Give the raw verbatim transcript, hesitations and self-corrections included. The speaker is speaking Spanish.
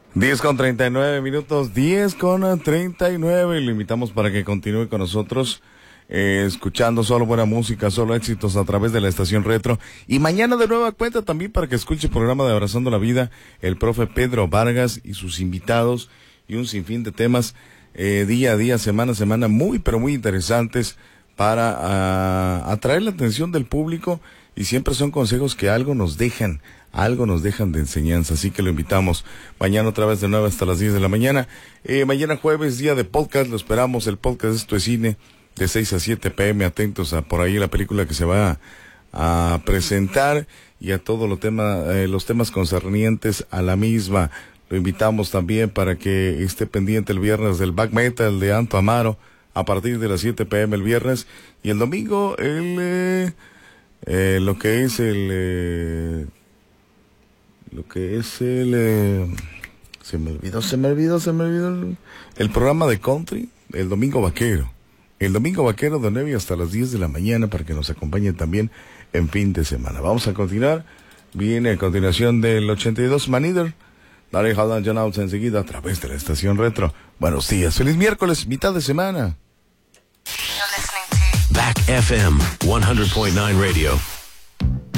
diez con treinta y nueve minutos, diez con treinta y nueve. Lo invitamos para que continúe con nosotros, eh, escuchando solo buena música, solo éxitos a través de la estación Retro. Y mañana de nueva cuenta también para que escuche el programa de Abrazando la Vida, el profe Pedro Vargas y sus invitados y un sinfín de temas, eh, día a día, semana a semana, muy pero muy interesantes para uh, atraer la atención del público, y siempre son consejos que algo nos dejan, algo nos dejan de enseñanza, así que lo invitamos mañana otra vez de nuevo hasta las diez de la mañana. Eh, mañana jueves, día de podcast, lo esperamos, el podcast Esto es Cine, de seis a siete pm, atentos a por ahí la película que se va a, a presentar y a todos los temas, eh, los temas concernientes a la misma. Lo invitamos también para que esté pendiente el viernes del Back Metal de Anto Amaro, a partir de las siete pm el viernes, y el domingo el eh, eh, lo que es el eh, lo que es el eh, se me olvidó, se me olvidó, se me olvidó el, el programa de country, el domingo vaquero, el domingo vaquero de nueve hasta las diez de la mañana, para que nos acompañen también en fin de semana. Vamos a continuar, viene a continuación del ochenta y dos Manider, Daré Haldan John Outs enseguida a través de la estación Retro. Buenos días, feliz miércoles, mitad de semana. Back F M one hundred point nine Radio.